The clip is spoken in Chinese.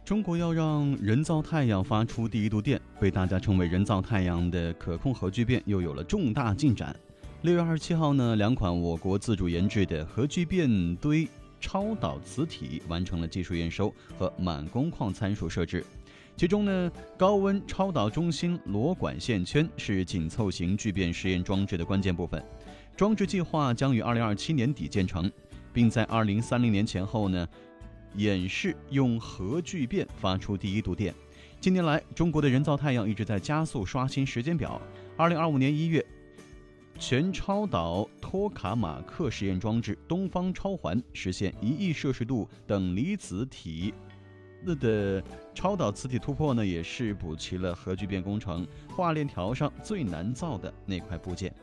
中国要让人造太阳发出第一度电，被大家称为人造太阳的可控核聚变又有了重大进展。6月27号呢，两款我国自主研制的核聚变堆超导磁体完成了技术验收和满工况参数设置。其中呢，高温超导中心螺管线圈是紧凑型聚变实验装置的关键部分。装置计划将于2027年底建成，并在2030年前后呢，演示用核聚变发出第一度电。近年来，中国的人造太阳一直在加速刷新时间表。2025年1月，全超导托卡马克实验装置东方超环实现1亿摄氏度等离子体的超导磁体突破呢，也是补齐了核聚变工程化链条上最难造的那块部件。